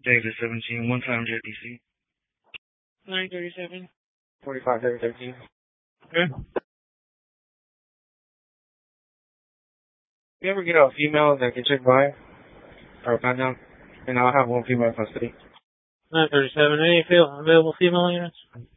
David 17, one-time JPC. 937. 45-13. Okay. You ever get a female that gets checked by or found out? And I'll have one female in custody. 937. Any available female units?